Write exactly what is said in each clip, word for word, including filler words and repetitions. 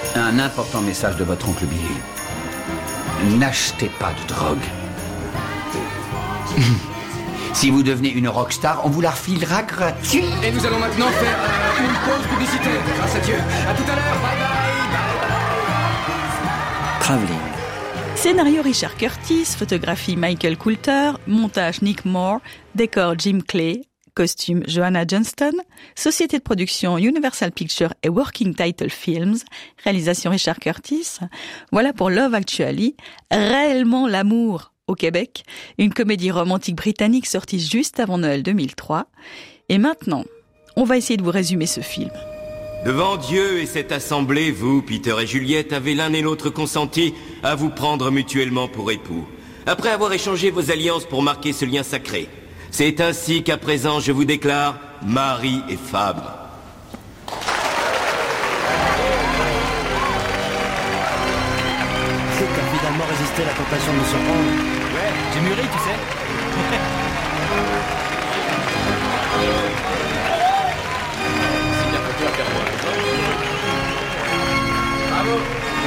Un important message de votre oncle Billy. N'achetez pas de drogue. Si vous devenez une rockstar, on vous la refilera gratuit. Et nous allons maintenant faire euh, une pause publicitaire, grâce à Dieu. À tout à l'heure, bye bye, bye. Travelling. Scénario Richard Curtis, photographie Michael Coulter, montage Nick Moore, décor Jim Clay, costume Joanna Johnston, société de production Universal Pictures et Working Title Films, réalisation Richard Curtis. Voilà pour Love Actually, réellement l'amour au Québec, une comédie romantique britannique sortie juste avant Noël deux mille trois. Et maintenant, on va essayer de vous résumer ce film. Devant Dieu et cette assemblée, vous, Peter et Juliette, avez l'un et l'autre consenti à vous prendre mutuellement pour époux. Après avoir échangé vos alliances pour marquer ce lien sacré, c'est ainsi qu'à présent je vous déclare mari et femme. C'est que t'as finalement résisté à la tentation de me surprendre. Ouais, j'ai mûri, tu sais. Bravo.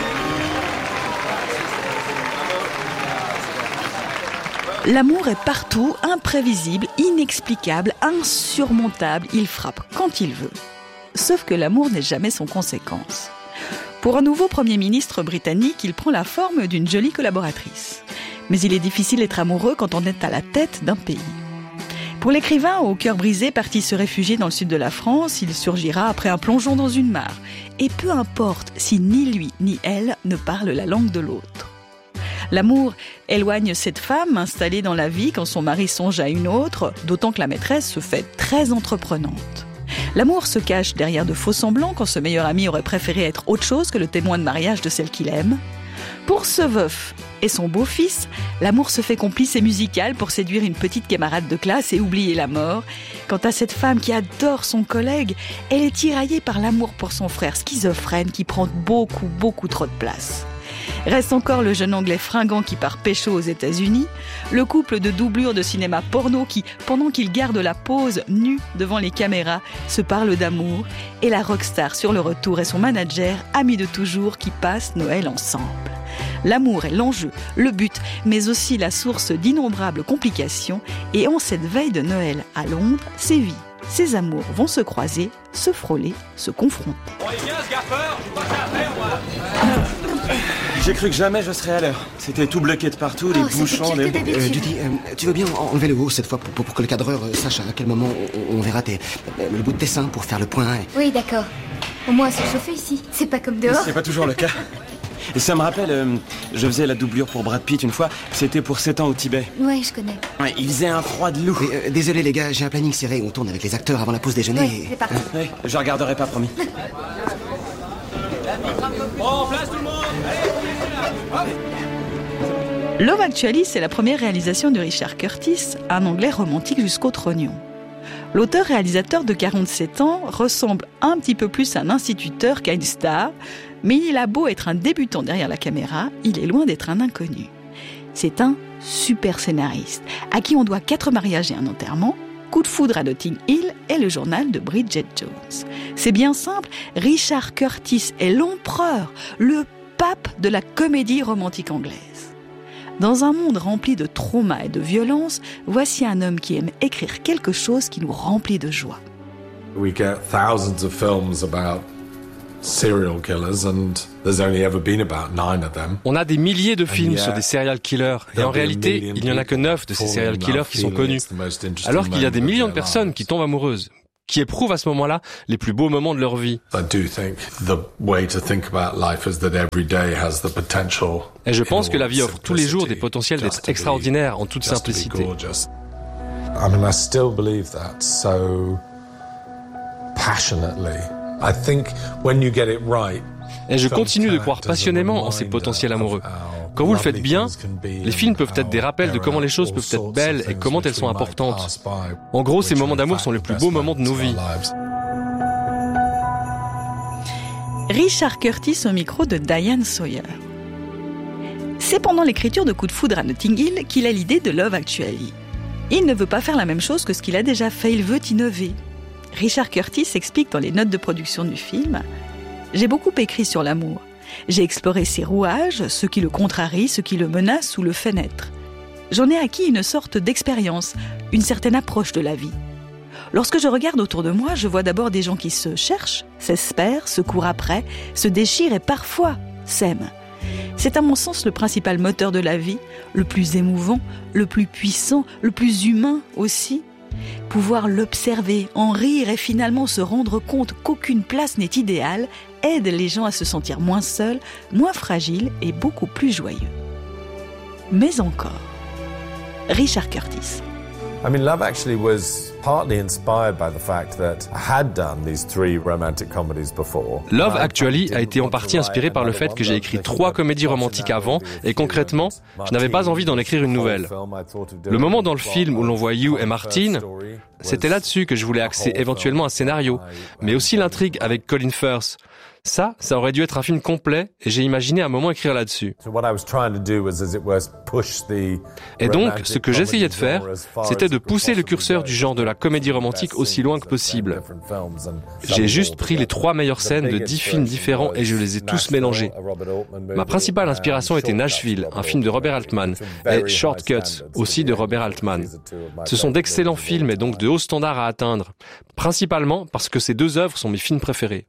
L'amour est partout, imprévisible, inexplicable, insurmontable. Il frappe quand il veut. Sauf que l'amour n'est jamais sans conséquence. Pour un nouveau Premier ministre britannique, il prend la forme d'une jolie collaboratrice. Mais il est difficile d'être amoureux quand on est à la tête d'un pays. Pour l'écrivain au cœur brisé, parti se réfugier dans le sud de la France, il surgira après un plongeon dans une mare. Et peu importe si ni lui ni elle ne parlent la langue de l'autre. L'amour éloigne cette femme installée dans la vie quand son mari songe à une autre, d'autant que la maîtresse se fait très entreprenante. L'amour se cache derrière de faux semblants quand ce meilleur ami aurait préféré être autre chose que le témoin de mariage de celle qu'il aime. Pour ce veuf et son beau-fils, l'amour se fait complice et musical pour séduire une petite camarade de classe et oublier la mort. Quant à cette femme qui adore son collègue, elle est tiraillée par l'amour pour son frère schizophrène qui prend beaucoup, beaucoup trop de place. Reste encore le jeune anglais fringant qui part pécho aux États-Unis, le couple de doublures de cinéma porno qui, pendant qu'ils gardent la pose nue devant les caméras, se parlent d'amour, et la rockstar sur le retour et son manager, amis de toujours, qui passent Noël ensemble. L'amour est l'enjeu, le but, mais aussi la source d'innombrables complications, et en cette veille de Noël à Londres, ces vies, ces amours vont se croiser, se frôler, se confronter. Bon, allez, viens, ce gaffeur, j'ai pas ça à faire, moi. J'ai cru que jamais je serais à l'heure. C'était tout bloqué de partout, des Oh, bouchons, des... Euh, Judy, euh, tu veux bien enlever le haut cette fois pour, pour que le cadreur sache à quel moment on, on verra tes, le bout de tes seins pour faire le point. Et... Oui, d'accord. Au moins, c'est chauffé ici. C'est pas comme dehors. C'est pas toujours le cas. Et ça me rappelle, euh, je faisais la doublure pour Brad Pitt une fois. C'était pour sept ans au Tibet. Ouais, je connais. Ouais, il faisait un froid de loup. Mais, euh, désolé les gars, j'ai un planning serré. On tourne avec les acteurs avant la pause déjeuner. Ouais, c'est parti. Oui, je regarderai pas, promis. Bon, place tout le monde. Allez. Love Actually, c'est la première réalisation de Richard Curtis, un Anglais romantique jusqu'au trognon. L'auteur-réalisateur de quarante-sept ans ressemble un petit peu plus à un instituteur qu'à une star, mais il a beau être un débutant derrière la caméra, il est loin d'être un inconnu. C'est un super scénariste, à qui on doit quatre mariages et un enterrement, Coup de foudre à Notting Hill et le journal de Bridget Jones. C'est bien simple, Richard Curtis est l'empereur, le pape de la comédie romantique anglaise. Dans un monde rempli de traumas et de violence, voici un homme qui aime écrire quelque chose qui nous remplit de joie. We get thousands of films about serial killers and there's only ever been about nine of them. On a des milliers de films sur des serial killers et en réalité, il n'y en a que neuf de ces serial killers qui sont connus. Alors qu'il y a des millions de personnes qui tombent amoureuses, qui éprouvent à ce moment-là les plus beaux moments de leur vie. Et je pense que la vie offre tous les jours des potentiels d'être extraordinaires en toute simplicité. I mean, I still believe that so passionately. I think when you get it right. Et je continue de croire passionnément en ces potentiels amoureux. Quand vous le faites bien, les films peuvent être des rappels de comment les choses peuvent être belles et comment elles sont importantes. En gros, ces moments d'amour sont les plus beaux moments de nos vies. Richard Curtis au micro de Diane Sawyer. C'est pendant l'écriture de Coup de foudre à Notting Hill qu'il a l'idée de Love Actually. Il ne veut pas faire la même chose que ce qu'il a déjà fait, il veut innover. Richard Curtis explique dans les notes de production du film « J'ai beaucoup écrit sur l'amour. J'ai exploré ses rouages, ce qui le contrarie, ce qui le menace ou le fait naître. J'en ai acquis une sorte d'expérience, une certaine approche de la vie. Lorsque je regarde autour de moi, je vois d'abord des gens qui se cherchent, s'espèrent, se courent après, se déchirent et parfois s'aiment. C'est à mon sens le principal moteur de la vie, le plus émouvant, le plus puissant, le plus humain aussi. Pouvoir l'observer, en rire et finalement se rendre compte qu'aucune place n'est idéale aide les gens à se sentir moins seuls, moins fragiles et beaucoup plus joyeux. Mais encore, Richard Curtis. I mean, Love Actually was partly inspired by the fact that I had done these three romantic comedies before. Love Actually a été en partie inspiré par le fait que j'ai écrit trois comédies romantiques avant et concrètement, je n'avais pas envie d'en écrire une nouvelle. Le moment dans le film où l'on voit Hugh et Martin, c'était là-dessus que je voulais axer éventuellement un scénario, mais aussi l'intrigue avec Colin Firth. Ça, ça aurait dû être un film complet et j'ai imaginé un moment écrire là-dessus. Et donc, ce que j'essayais de faire, c'était de pousser le curseur du genre de la comédie romantique aussi loin que possible. J'ai juste pris les trois meilleures scènes de dix films différents et je les ai tous mélangés. Ma principale inspiration était Nashville, un film de Robert Altman, et Shortcuts, aussi de Robert Altman. Ce sont d'excellents films et donc de hauts standards à atteindre, principalement parce que ces deux œuvres sont mes films préférés.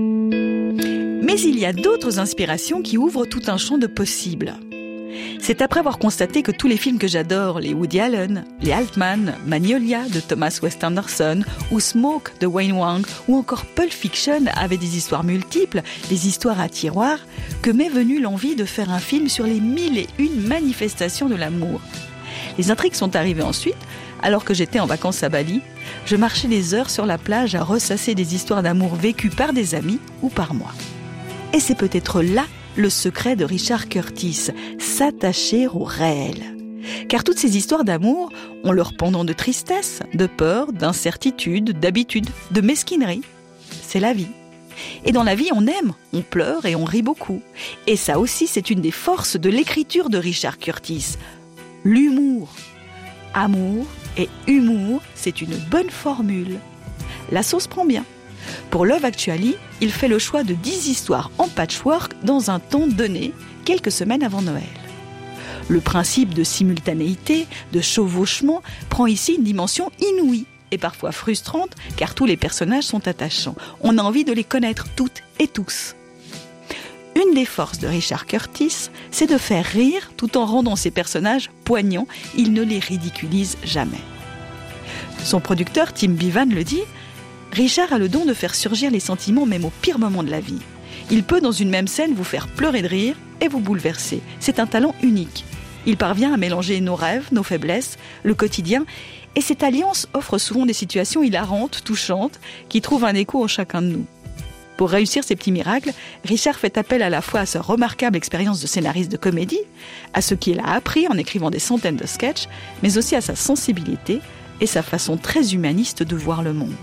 Mais il y a d'autres inspirations qui ouvrent tout un champ de possibles. C'est après avoir constaté que tous les films que j'adore, les Woody Allen, les Altman, Magnolia de Thomas West Anderson, ou Smoke de Wayne Wang, ou encore Pulp Fiction avaient des histoires multiples, des histoires à tiroir, que m'est venue l'envie de faire un film sur les mille et une manifestations de l'amour. Les intrigues sont arrivées ensuite, alors que j'étais en vacances à Bali. Je marchais des heures sur la plage à ressasser des histoires d'amour vécues par des amis ou par moi. Et c'est peut-être là le secret de Richard Curtis, s'attacher au réel. Car toutes ces histoires d'amour ont leur pendant de tristesse, de peur, d'incertitude, d'habitude, de mesquinerie. C'est la vie. Et dans la vie, on aime, on pleure et on rit beaucoup. Et ça aussi, c'est une des forces de l'écriture de Richard Curtis. L'humour. Amour et humour, c'est une bonne formule. La sauce prend bien. Pour Love Actually, il fait le choix de dix histoires en patchwork dans un temps donné, quelques semaines avant Noël. Le principe de simultanéité, de chevauchement, prend ici une dimension inouïe et parfois frustrante car tous les personnages sont attachants. On a envie de les connaître toutes et tous. Une des forces de Richard Curtis, c'est de faire rire tout en rendant ses personnages poignants. Il ne les ridiculise jamais. Son producteur Tim Bevan le dit, Richard a le don de faire surgir les sentiments même au pire moment de la vie. Il peut dans une même scène vous faire pleurer de rire et vous bouleverser. C'est un talent unique. Il parvient à mélanger nos rêves, nos faiblesses, le quotidien, et cette alliance offre souvent des situations hilarantes, touchantes, qui trouvent un écho en chacun de nous. Pour réussir ces petits miracles, Richard fait appel à la fois à sa remarquable expérience de scénariste de comédie, à ce qu'il a appris en écrivant des centaines de sketchs, mais aussi à sa sensibilité et sa façon très humaniste de voir le monde.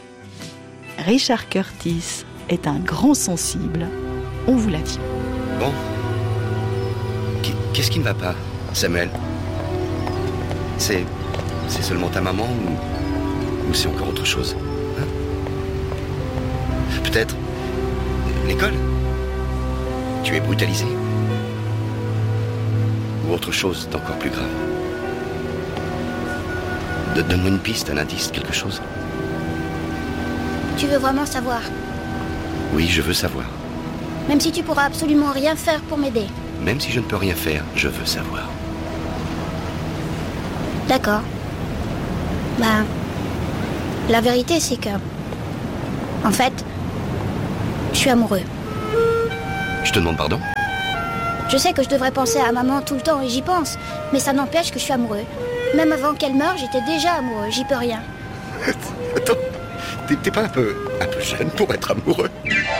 Richard Curtis est un grand sensible, on vous l'a dit. Bon, qu'est-ce qui ne va pas, Samuel? C'est... c'est seulement ta maman ou, ou c'est encore autre chose, hein? Peut-être l'école? Tu es brutalisé? Ou autre chose d'encore plus grave? De, donne-moi une piste, un indice, quelque chose. Tu veux vraiment savoir? Oui, je veux savoir. Même si tu pourras absolument rien faire pour m'aider? Même si je ne peux rien faire, je veux savoir. D'accord. Ben, la vérité, c'est que... En fait, je suis amoureux. Je te demande pardon? Je sais que je devrais penser à maman tout le temps et j'y pense, mais ça n'empêche que je suis amoureux. Même avant qu'elle meure, j'étais déjà amoureux, j'y peux rien. Attends, t'es, t'es pas un peu, un peu jeune pour être amoureux?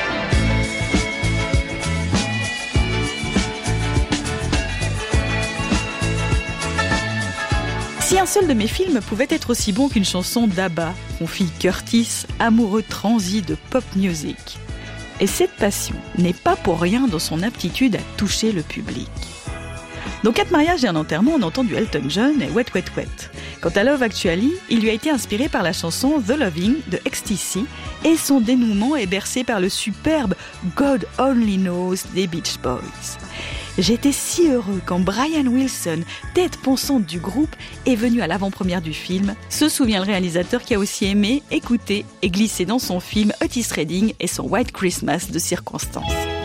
Si un seul de mes films pouvait être aussi bon qu'une chanson d'Abba, confie Curtis, amoureux transi de pop music. Et cette passion n'est pas pour rien dans son aptitude à toucher le public. Dans Quatre mariages et un enterrement, on entend du Elton John et Wet Wet Wet. Quant à Love Actually, il lui a été inspiré par la chanson The Loving de X T C et son dénouement est bercé par le superbe God Only Knows des Beach Boys. J'étais si heureux quand Brian Wilson, tête pensante du groupe, est venu à l'avant-première du film, se souvient le réalisateur qui a aussi aimé, écouté et glissé dans son film Otis Redding et son White Christmas de circonstance.